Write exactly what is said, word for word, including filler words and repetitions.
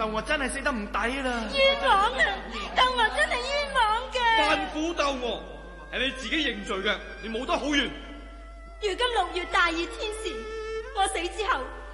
鬥我真係死得唔抵啦！ 冤枉啊！鬥我真係冤枉嘅。 犯苦鬥我，係你自己認罪嘅，你冇得好怨。 如今六月大熱天時，我死之後，